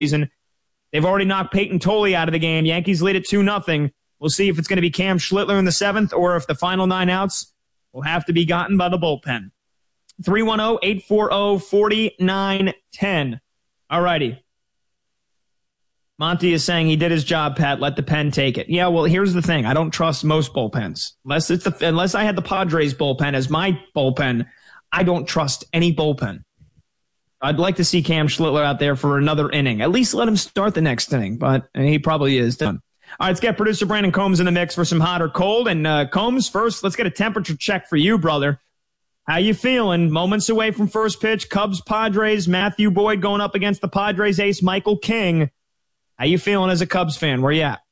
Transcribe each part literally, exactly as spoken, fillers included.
season. They've already knocked Peyton Tolley out of the game. Yankees lead it two nothing. We'll see if it's going to be Cam Schlittler in the seventh or if the final nine outs will have to be gotten by the bullpen. three one zero, eight four zero, four nine one zero. All righty. Monty is saying he did his job, Pat. Let the pen take it. Yeah, well, here's the thing. I don't trust most bullpens. Unless it's the, unless I had the Padres bullpen as my bullpen, I don't trust any bullpen. I'd like to see Cam Schlittler out there for another inning. At least let him start the next inning, but he probably is done. All right, let's get producer Brandon Combs in the mix for some hot or cold. And uh, Combs, first, let's get a temperature check for you, brother. How you feeling? Moments away from first pitch, Cubs, Padres, Matthew Boyd going up against the Padres ace, Michael King. How you feeling as a Cubs fan? Where you at?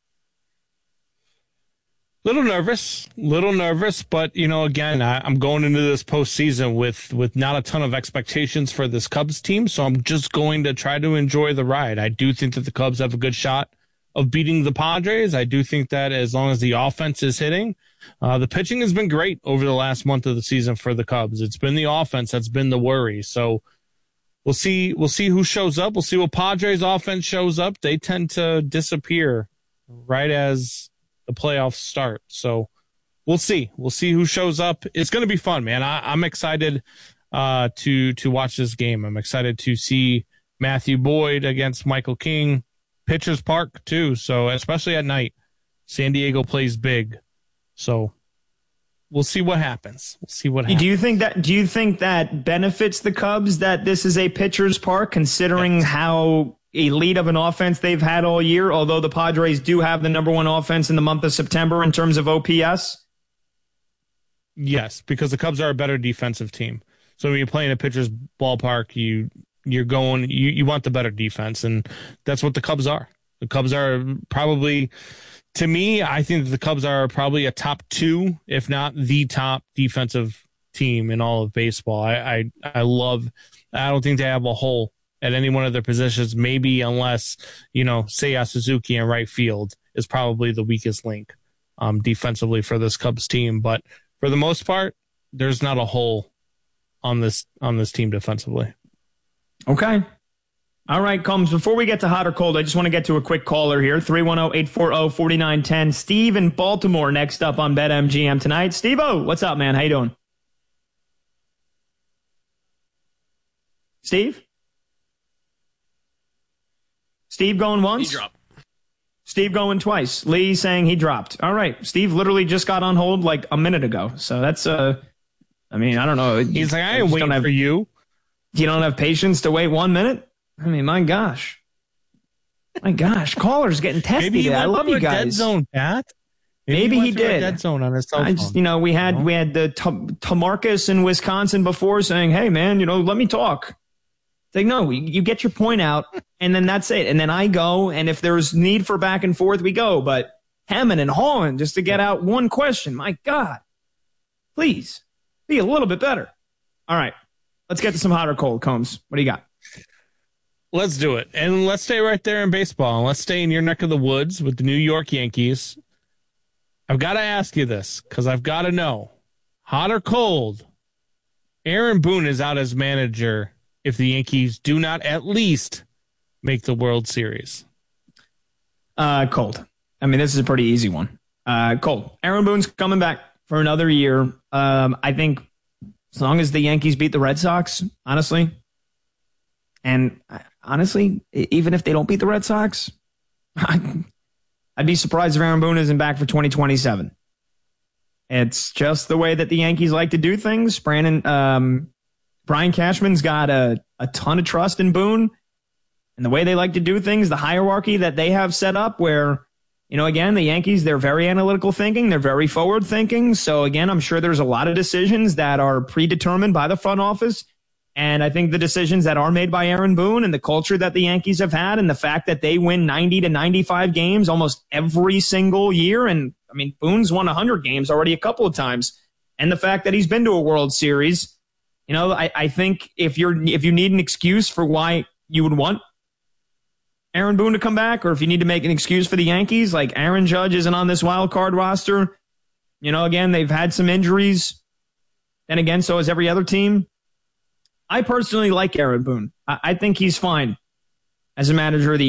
Little nervous, little nervous, but, you know, again, I, I'm going into this postseason with, with not a ton of expectations for this Cubs team, so I'm just going to try to enjoy the ride. I do think that the Cubs have a good shot of beating the Padres. I do think that as long as the offense is hitting, uh, the pitching has been great over the last month of the season for the Cubs. It's been the offense that's been the worry, so we'll see, we'll see who shows up. We'll see what Padres offense shows up. They tend to disappear right as the playoffs start. So we'll see. We'll see who shows up. It's going to be fun, man. I, I'm excited uh, to to watch this game. I'm excited to see Matthew Boyd against Michael King. Pitchers Park, too. So especially at night, San Diego plays big. So we'll see what happens. We'll see what happens. Do you think that do you think that benefits the Cubs that this is a pitcher's park, considering yes. how elite of an offense they've had all year, although the Padres do have the number one offense in the month of September in terms of O P S? Yes, because the Cubs are a better defensive team. So when you play in a pitcher's ballpark, you you're going you, you want the better defense, and that's what the Cubs are. The Cubs are probably, to me, I think that the Cubs are probably a top two, if not the top defensive team in all of baseball. I I, I love I don't think they have a hole at any one of their positions, maybe unless, you know, Seiya Suzuki in right field is probably the weakest link um, defensively for this Cubs team. But for the most part, there's not a hole on this on this team defensively. Okay. All right, Combs, before we get to hot or cold, I just want to get to a quick caller here. three one zero, eight four zero, four nine one zero. Steve in Baltimore next up on BetMGM tonight. Steve-O, what's up, man? How you doing? Steve? Steve going once? He dropped. Steve going twice. Lee saying he dropped. All right. Steve literally just got on hold like a minute ago. So that's, uh, I mean, I don't know. He's like, I ain't waiting have, for you. You don't have patience to wait one minute? I mean, my gosh. My gosh. Caller's getting testy. Maybe he I love you guys. Dead zone, Pat. Maybe, Maybe he, he did. Dead zone on his cell phone. I just, you know, we had, we had the Tamarcus in Wisconsin before saying, hey, man, you know, let me talk. It's like, no, you, you get your point out, and then that's it. And then I go, and if there's need for back and forth, we go. But hemming and hawing just to get out one question, my God. Please, be a little bit better. All right, let's get to some hot or cold. Combs, what do you got? Let's do it. And let's stay right there in baseball. And let's stay in your neck of the woods with the New York Yankees. I've got to ask you this, because I've got to know. Hot or cold, Aaron Boone is out as manager if the Yankees do not at least make the World Series? Uh, cold. I mean, this is a pretty easy one. Uh, cold. Aaron Boone's coming back for another year. Um, I think as long as the Yankees beat the Red Sox, honestly, and honestly, even if they don't beat the Red Sox, I'd, I'd be surprised if Aaron Boone isn't back for twenty twenty-seven. It's just the way that the Yankees like to do things. Brandon, um, Brian Cashman's got a, a ton of trust in Boone and the way they like to do things, the hierarchy that they have set up where, you know, again, the Yankees, they're very analytical thinking. They're very forward thinking. So, again, I'm sure there's a lot of decisions that are predetermined by the front office. And I think the decisions that are made by Aaron Boone and the culture that the Yankees have had and the fact that they win ninety to ninety-five games almost every single year. And, I mean, Boone's won one hundred games already a couple of times. And the fact that he's been to a World Series. You know, I, I think if you're if you need an excuse for why you would want Aaron Boone to come back, or if you need to make an excuse for the Yankees, like Aaron Judge isn't on this wild card roster. You know, again, they've had some injuries. Then again, so has every other team. I personally like Aaron Boone. I, I think he's fine as a manager of the